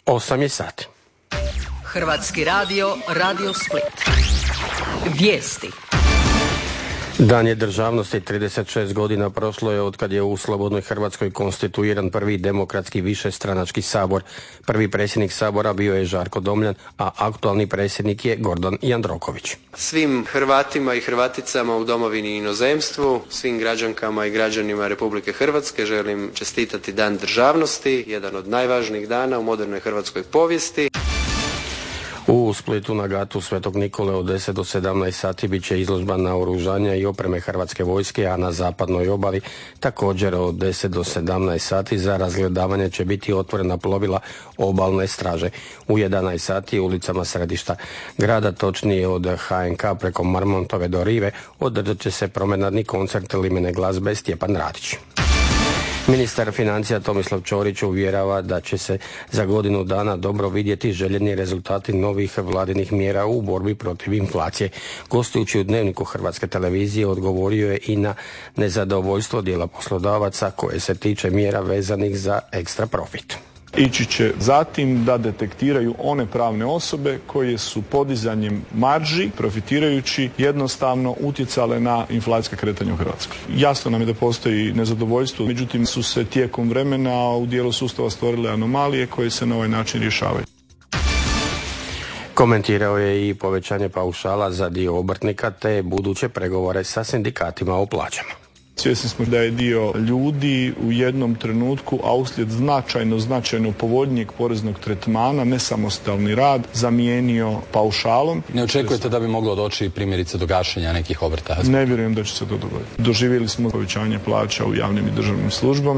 8 je sati. Hrvatski radio, Radio Split. Vijesti. Dan je državnosti, 36 godina prošlo je otkad je u slobodnoj Hrvatskoj konstituiran prvi demokratski višestranački sabor. Prvi predsjednik sabora bio je Žarko Domljan, a aktualni predsjednik je Gordan Jandroković. Svim Hrvatima i Hrvaticama u domovini i inozemstvu, svim građankama i građanima Republike Hrvatske želim čestitati Dan državnosti, jedan od najvažnijih dana u modernoj hrvatskoj povijesti. U Splitu na gatu Svetog Nikole od 10 do 17 sati bit će izložba naoružanja i opreme Hrvatske vojske, a na zapadnoj obali također od 10 do 17 sati za razgledavanje će biti otvorena plovila obalne straže. U 11 sati ulicama središta grada, točnije od HNK preko Marmontove do Rive, održat će se promenadni koncert limene glazbe Stjepan Radić. Ministar financija Tomislav Ćorić uvjerava da će se za godinu dana dobro vidjeti željeni rezultati novih vladinih mjera u borbi protiv inflacije. Gostujući u Dnevniku Hrvatske televizije odgovorio je i na nezadovoljstvo dijela poslodavaca koje se tiče mjera vezanih za ekstra profit. Ići će zatim da detektiraju one pravne osobe koje su podizanjem marži, profitirajući, jednostavno utjecale na inflacijska kretanja u Hrvatskoj. Jasno nam je da postoji nezadovoljstvo, međutim su se tijekom vremena u dijelu sustava stvorile anomalije koje se na ovaj način rješavaju. Komentirao je i povećanje paušala za dio obrtnika te buduće pregovore sa sindikatima o plaćama. Svjesni smo da je dio ljudi u jednom trenutku, a uslijed značajno povoljnijeg poreznog tretmana, nesamostalni rad zamijenio paušalom. Ne očekujete da bi moglo doći primjerice do gašenja nekih obrta? Ne vjerujem da će se to dogoditi. Doživjeli smo povećanje plaća u javnim i državnim službama.